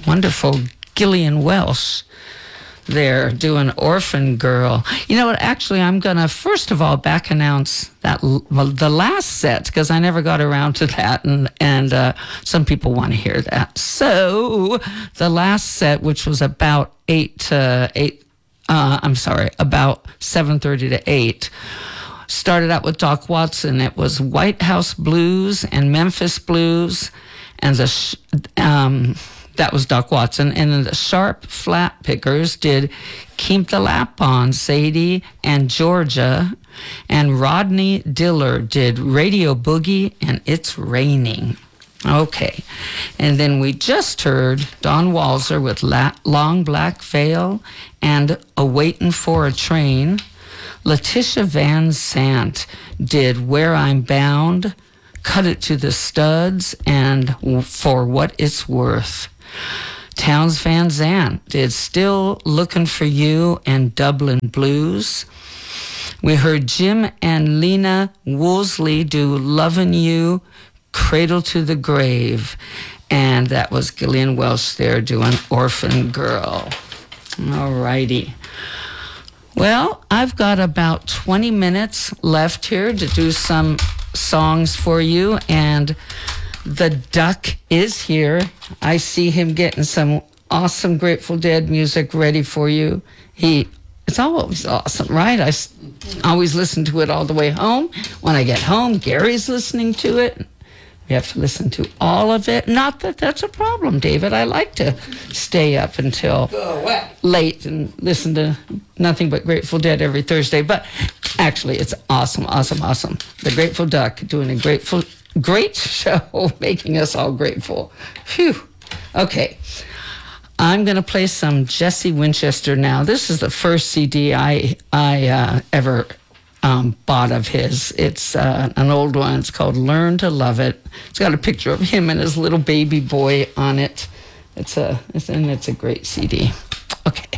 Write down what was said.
wonderful Gillian Welsh there doing Orphan Girl. You know what? Actually, I'm going to, first of all, back announce that the last set, because I never got around to that, and some people want to hear that. So the last set, which was about about 7:30 to 8, started out with Doc Watson. It was White House Blues and Memphis Blues, and that was Doc Watson. And then the Sharp Flat Pickers did Keep the Lap On, Sadie and Georgia. And Rodney Diller did Radio Boogie and It's Raining. Okay. And then we just heard Don Walser with Long Black Veil and A Waitin' for a Train. Letitia Van Sant did Where I'm Bound, Cut It to the Studs, and For What It's Worth. Towns Van Zandt did Still Looking for You and Dublin Blues. We heard Jim and Lena Woolsey do Lovin' You, Cradle to the Grave. And that was Gillian Welsh there doing Orphan Girl. All righty. Well, I've got about 20 minutes left here to do some songs for you, and the Duck is here. I see him getting some awesome Grateful Dead music ready for you. It's always awesome, right? I always listen to it all the way home. When I get home, Gary's listening to it. We have to listen to all of it. Not that that's a problem, David. I like to stay up until late and listen to nothing but Grateful Dead every Thursday. But actually, it's awesome, awesome, awesome. The Grateful Duck doing a great show, making us all grateful. Phew. Okay. I'm going to play some Jesse Winchester now. This is the first CD I ever bought of his. It's an old one. It's called Learn to Love It. It's got a picture of him and his little baby boy on it. It's a great CD. Okay.